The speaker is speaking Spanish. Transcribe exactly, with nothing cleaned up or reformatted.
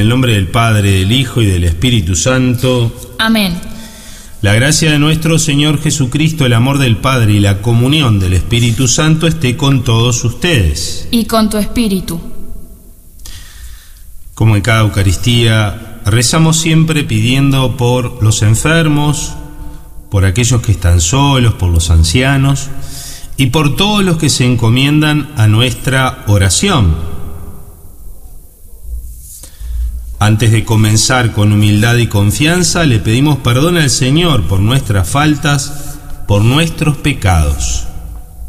En el nombre del Padre, del Hijo y del Espíritu Santo. Amén. La gracia de nuestro Señor Jesucristo, el amor del Padre y la comunión del Espíritu Santo esté con todos ustedes. Y con tu espíritu. Como en cada Eucaristía, rezamos siempre pidiendo por los enfermos, por aquellos que están solos, por los ancianos y por todos los que se encomiendan a nuestra oración. Antes de comenzar con humildad y confianza, le pedimos perdón al Señor por nuestras faltas, por nuestros pecados.